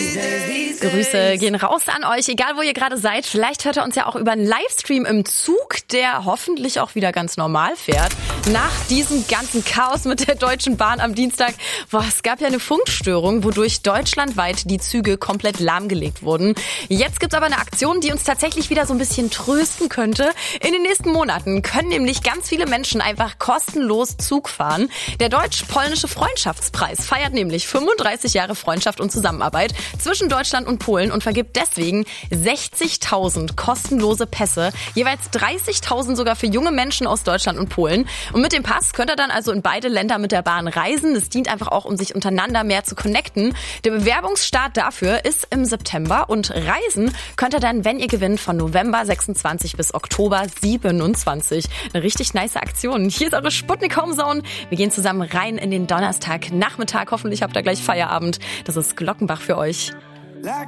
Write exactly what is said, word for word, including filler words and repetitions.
Grüße gehen raus an euch, egal wo ihr gerade seid. Vielleicht hört ihr uns ja auch über einen Livestream im Zug, der hoffentlich auch wieder ganz normal fährt. Nach diesem ganzen Chaos mit der Deutschen Bahn am Dienstag, boah, es gab ja eine Funkstörung, wodurch deutschlandweit die Züge komplett lahmgelegt wurden. Jetzt gibt's aber eine Aktion, die uns tatsächlich wieder so ein bisschen trösten könnte. In den nächsten Monaten können nämlich ganz viele Menschen einfach kostenlos Zug fahren. Der deutsch-polnische Freundschaftspreis feiert nämlich fünfunddreißig Jahre Freundschaft und Zusammenarbeit zwischen Deutschland und Polen und vergibt deswegen sechzigtausend kostenlose Pässe, jeweils dreißigtausend sogar für junge Menschen aus Deutschland und Polen. Und mit dem Pass könnt ihr dann also in beide Länder mit der Bahn reisen. Das dient einfach auch, um sich untereinander mehr zu connecten. Der Bewerbungsstart dafür ist im September und reisen könnt ihr dann, wenn ihr gewinnt, von November sechsundzwanzig bis Oktober siebenundzwanzig. Eine richtig nice Aktion. Hier ist eure Sputnik Homezone. Wir gehen zusammen rein in den Donnerstag Nachmittag. Hoffentlich habt ihr gleich Feierabend. Das ist Glockenbach für euch.